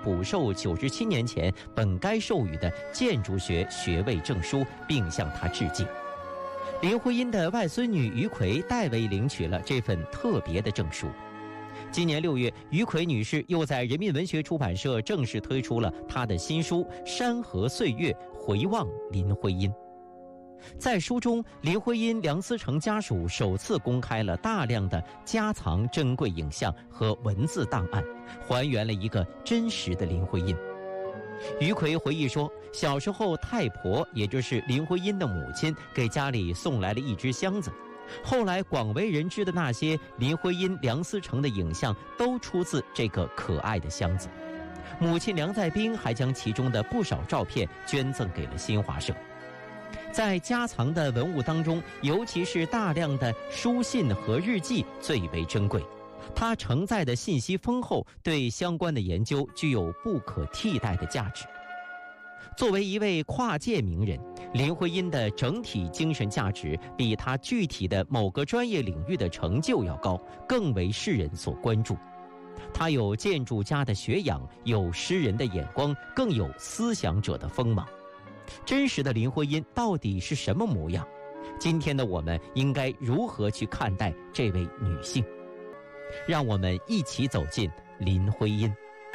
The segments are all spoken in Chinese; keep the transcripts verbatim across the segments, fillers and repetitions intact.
补授九十七年前本该授予的建筑学学位证书，并向他致敬。林徽因的外孙女于葵代为领取了这份特别的证书。今年六月，于葵女士又在人民文学出版社正式推出了她的新书《山河岁月回望林徽因》。在书中，林徽因、梁思成家属首次公开了大量的家藏珍贵影像和文字档案，还原了一个真实的林徽因。于葵回忆说，小时候太婆，也就是林徽因的母亲，给家里送来了一只箱子。后来广为人知的那些林徽因、梁思成的影像都出自这个可爱的箱子。母亲梁再冰还将其中的不少照片捐赠给了新华社。在家藏的文物当中，尤其是大量的书信和日记最为珍贵，它承载的信息丰厚，对相关的研究具有不可替代的价值。作为一位跨界名人，林徽因的整体精神价值比她具体的某个专业领域的成就要高，更为世人所关注。她有建筑家的学养，有诗人的眼光，更有思想者的锋芒。真实的林徽因到底是什么模样？今天的我们应该如何去看待这位女性？让我们一起走进林徽因。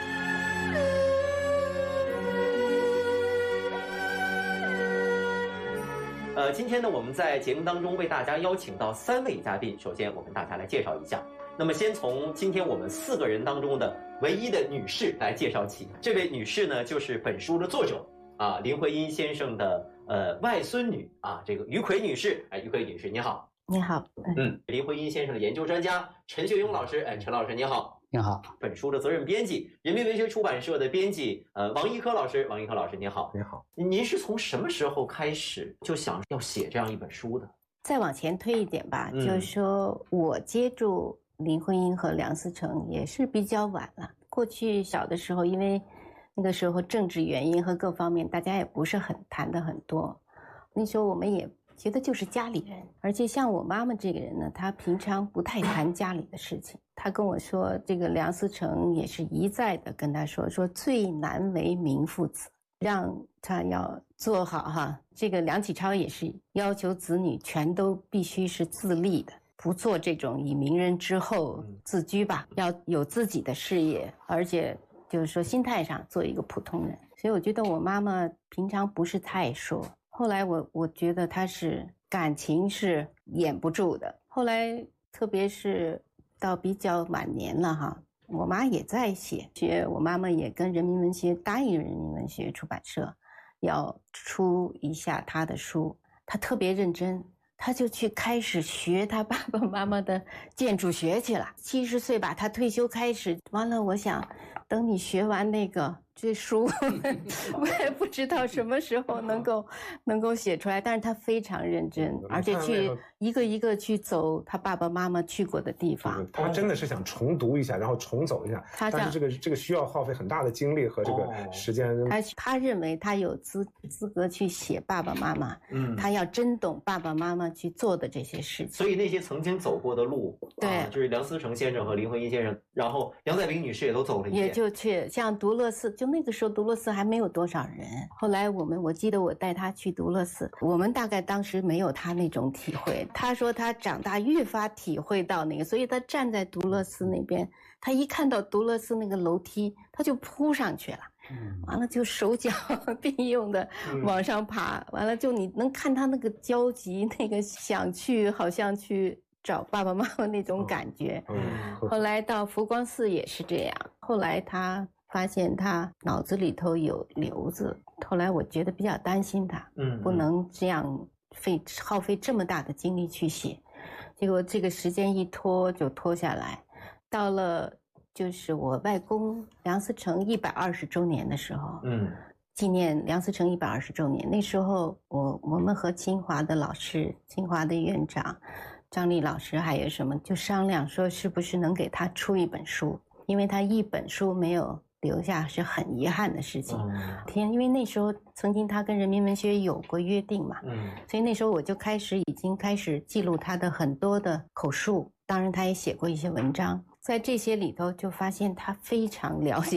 呃，今天呢，我们在节目当中为大家邀请到三位嘉宾，首先我跟大家来介绍一下。那么先从今天我们四个人当中的唯一的女士来介绍起。这位女士呢，就是本书的作者啊，林徽因先生的呃外孙女啊，这个于葵女士。哎，于葵女士你好。 你好。 嗯，林徽因先生的研究专家陈学庸老师。哎，陈老师你好。 你好。 本书的责任编辑，人民文学出版社的编辑呃王一科老师。王一科老师你好。 你好。 您是从什么时候开始就想要写这样一本书的？ 再往前推一点吧， 嗯、 就是说我接触林徽因和梁思成也是比较晚了。过去小的时候，因为那个时候政治原因和各方面，大家也不是很谈的很多。那时候我们也觉得就是家里人，而且像我妈妈这个人呢，她平常不太谈家里的事情。她跟我说，这个梁思成也是一再的跟她说，说最难为民父子，让他要做好哈。这个梁启超也是要求子女全都必须是自立的，不做这种以名人之后自居吧，要有自己的事业，而且就是说心态上做一个普通人。所以我觉得我妈妈平常不是太说，后来我我觉得她是感情是掩不住的。后来特别是到比较晚年了哈，我妈也在写，学我妈妈也跟人民文学答应人民文学出版社要出一下她的书，她特别认真，她就去开始学她爸爸妈妈的建筑学去了。七十岁吧，她退休开始，完了我想等你学完那个这书我也不知道什么时候能够能够写出来，但是他非常认真，而且去一个一个去走他爸爸妈妈去过的地方。 他真的是想重读一下，然后重走一下，但是这个这个需要耗费很大的精力和这个时间。 哦、他他认为他有资资格去写爸爸妈妈，嗯，他要真懂爸爸妈妈去做的这些事情。 所以那些曾经走过的路， 对， 啊、就是梁思成先生和林徽因先生，然后梁再冰女士也都走了一遍， 也就去像独乐寺，就那个时候独乐寺还没有多少人。后来我们我记得我带他去独乐寺，我们大概当时没有他那种体会。他说他长大越发体会到那个，所以他站在独乐寺那边，他一看到独乐寺那个楼梯，他就扑上去了。完了就手脚并用的往上爬，完了就你能看他那个焦急，那个想去好像去找爸爸妈妈那种感觉。后来到佛光寺也是这样，后来他发现他脑子里头有瘤子，后来我觉得比较担心他，嗯，不能这样费耗费这么大的精力去写，结果这个时间一拖就拖下来，到了就是我外公梁思成一百二十周年的时候，嗯，纪念梁思成一百二十周年，那时候我我们和清华的老师、清华的院长张力老师还有什么就商量说，是不是能给他出一本书，因为他一本书没有留下是很遗憾的事情。嗯，因为那时候曾经他跟人民文学有过约定嘛，嗯，所以那时候我就开始已经开始记录他的很多的口述，当然他也写过一些文章，在这些里头就发现他非常了解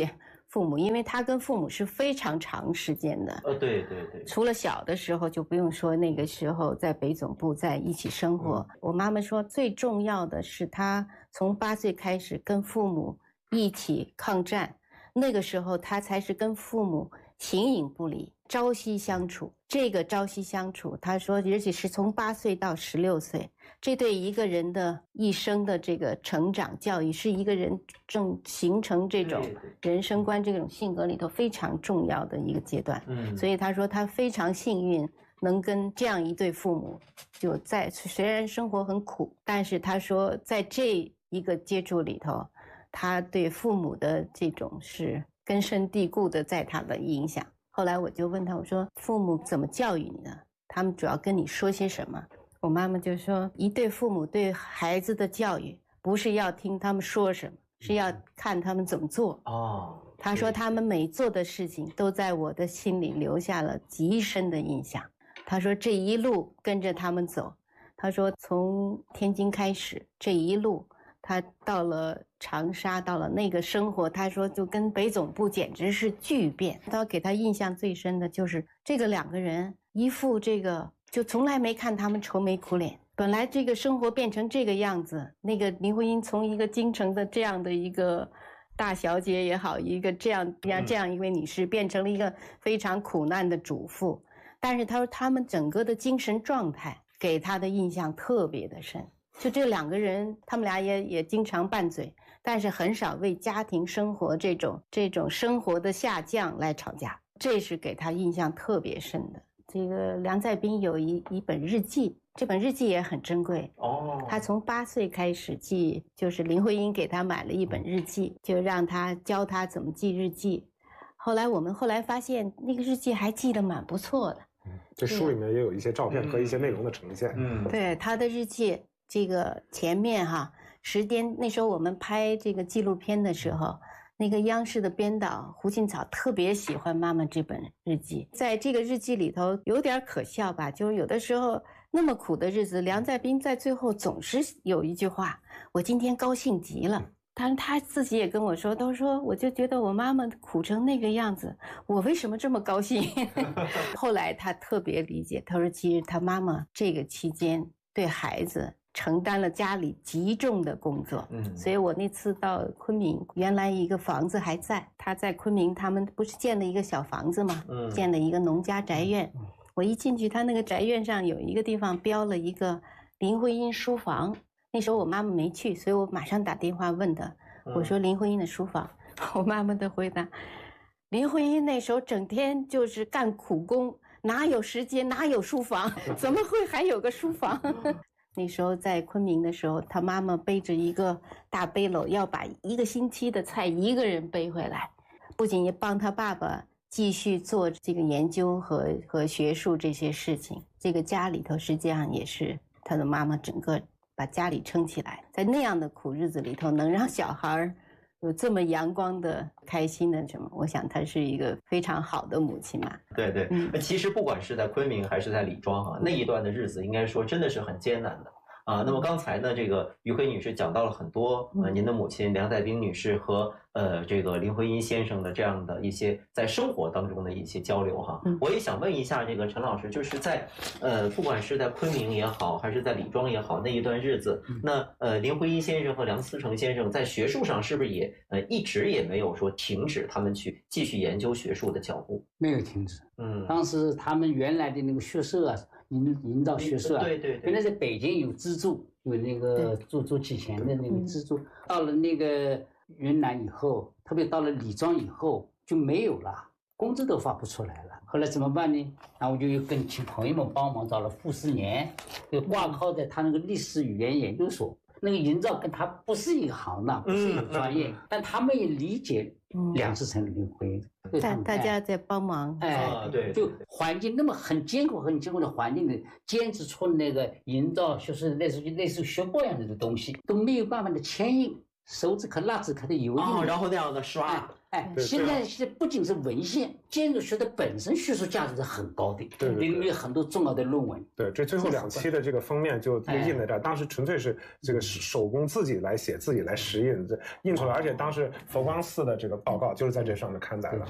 父母，因为他跟父母是非常长时间的。 呃，对对对。 除了小的时候就不用说，那个时候在北总部在一起生活。嗯、我妈妈说，最重要的是他从八岁开始跟父母一起抗战，那个时候他才是跟父母形影不离，朝夕相处。这个朝夕相处，他说，而且是从八岁到十六岁。这对一个人的一生的这个成长教育，是一个人正形成这种人生观、这种性格里头非常重要的一个阶段。嗯，所以他说他非常幸运能跟这样一对父母，就在虽然生活很苦，但是他说在这一个接触里头，他对父母的这种是根深蒂固的在他的影响。后来我就问他，我说父母怎么教育你呢？他们主要跟你说些什么？我妈妈就说，一对父母对孩子的教育不是要听他们说什么，是要看他们怎么做。哦，她说他们每做的事情都在我的心里留下了极深的印象。她说这一路跟着他们走，她说从天津开始，这一路她到了长沙，到了那个生活，她说就跟北总部简直是巨变。她给她印象最深的就是这个两个人一副这个就从来没看他们愁眉苦脸，本来这个生活变成这个样子，那个林徽因从一个京城的这样的一个大小姐也好，一个这样这样一位女士，变成了一个非常苦难的主妇。但是她说他们整个的精神状态给她的印象特别的深。就这两个人，他们俩也也经常拌嘴，但是很少为家庭生活这种这种生活的下降来吵架，这是给她印象特别深的。这个梁再宾有一一本日记，这本日记也很珍贵哦。他从八岁开始记，就是林徽因给他买了一本日记，就让他教他怎么记日记。后来我们后来发现，那个日记还记得蛮不错的。 嗯，这书里面也有一些照片和一些内容的呈现。 嗯，对他的日记，这个前面哈，时间那时候我们拍这个纪录片的时候。那个央视的编导胡锦草特别喜欢妈妈这本日记，在这个日记里头有点可笑吧，就是有的时候那么苦的日子，梁再宾在最后总是有一句话，我今天高兴极了。当然他自己也跟我说，都说我就觉得我妈妈苦成那个样子，我为什么这么高兴？后来他特别理解，他说其实他妈妈这个期间对孩子承担了家里极重的工作，嗯，所以我那次到昆明，原来一个房子还在，他在昆明，他们不是建了一个小房子吗？嗯，建了一个农家宅院。我一进去，他那个宅院上有一个地方标了一个林徽因书房。那时候我妈妈没去，所以我马上打电话问她，我说林徽因的书房，我妈妈的回答，林徽因那时候整天就是干苦工，哪有时间，哪有书房，怎么会还有个书房？那时候在昆明的时候，他妈妈背着一个大背篓，要把一个星期的菜一个人背回来，不仅也帮他爸爸继续做这个研究和和学术这些事情。这个家里头实际上也是他的妈妈整个把家里撑起来，在那样的苦日子里头，能让小孩有这么阳光的、开心的什么，我想她是一个非常好的母亲嘛。 对对，嗯，其实不管是在昆明还是在李庄哈、啊，那一段的日子，应该说真的是很艰难的啊。那么刚才呢，这个于辉女士讲到了很多，呃，您的母亲梁再宾女士和呃这个林徽因先生的这样的一些在生活当中的一些交流哈。嗯、我也想问一下这个陈老师，就是在呃不管是在昆明也好，还是在李庄也好，那一段日子，那呃林徽因先生和梁思成先生在学术上是不是也呃一直也没有说停止他们去继续研究学术的脚步？ 没有停止。嗯，当时他们原来的那个学社啊，营营造学社啊， 对对对， 原来在北京有资助，有那个做做几钱的那个资助，到了那个云南以后，特别到了李庄以后就没有了，工资都发不出来了。后来怎么办呢？然后我就又跟请朋友们帮忙，找了傅斯年，就挂靠在他那个历史语言研究所。那个营造跟他不是一个行当，不是一个专业，嗯、但他们也理解梁思成、林徽因， 大大家在帮忙。 哎，啊、对，就环境那么很艰苦、很艰苦的环境里，坚持出那个营造，就是类似于类似于学报样的东西，都没有办法的牵引。手指壳、蜡纸壳的油印、 哦，然后那样的刷， 哎，现在是不仅是文献，建筑学的本身学术价值是很高的， 对， 里面有很多重要的论文。 对，这最后两期的这个封面就就印在这儿，当时纯粹是这个手工自己来写，自己来实印，这印出来，而且当时佛光寺的这个报告就是在这上面刊载的。